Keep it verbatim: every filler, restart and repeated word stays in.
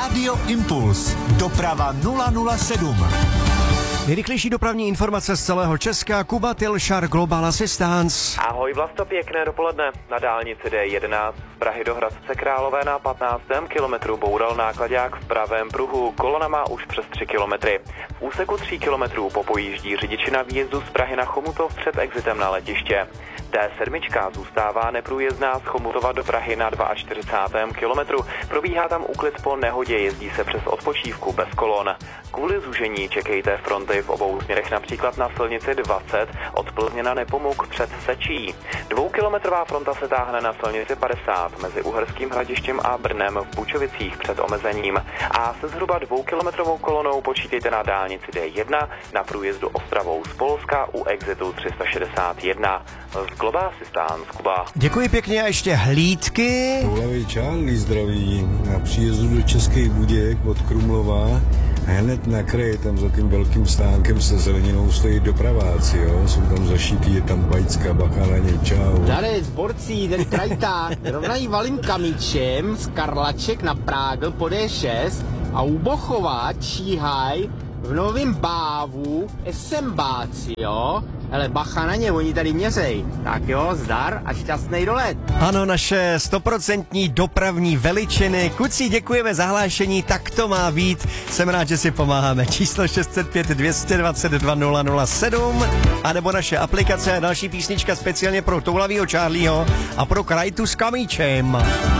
Radio Impuls. Doprava nula nula sedm. Nejrychlejší dopravní informace z celého Česka, Kuba Tilšar, Global Assistance. Ahoj Vlasto, pěkné dopoledne. Na dálnici D jedenáct z Prahy do Hradce Králové na patnáctém kilometru boural náklaďák v pravém pruhu. Kolona má už přes tři kilometry. V úseku tří kilometrů popojíždí řidiči na výjezdu z Prahy na Chomutov před exitem na letiště. D sedm zůstává neprůjezdná z Chomutova do Prahy na čtyřicátém druhém kilometru. Probíhá tam úklid po nehodě, jezdí se přes odpočívku bez kolon. Kvůli zúžení čekejte fronty v obou směrech, například na silnici dvacet od Plzně na Nepomuk před Sečí. Dvoukilometrová fronta se táhne na silnici padesát mezi Uherským Hradištěm a Brnem v Bučovicích před omezením. A se zhruba dvoukilometrovou kolonou počítejte na dálnici D jedna na průjezdu Ostravou z Polska u exitu tři sta šedesát jedna. Z Global Assistance, Kuba. Děkuji pěkně a ještě hlídky. Toulavý Charlie zdraví na příjezdu do Českých Budějek od Krumlova. Hned na kraji, tam za tím velkým stánkem se zeleninou stojí dopraváci, jo? Jsou tam zašitý, je tam bajcka, bacha na něj, čau. Darec, borcí, ten krajták, rovnají valím kamíčem z Karlaček na Prágl po D šest a u Bochova číhaj v Novém Bávu esembáci, jo? Hele, bacha na ně, oni tady měřej. Tak jo, zdar a šťastný dolet. Ano, naše stoprocentní dopravní veličiny. Kuci, děkujeme za hlášení, tak to má být. Jsem rád, že si pomáháme. Číslo šest set pět dvě dvacet dva nula nula sedm a nebo naše aplikace. Další písnička speciálně pro toulavýho Charlieho a pro krajtu s kamíčem.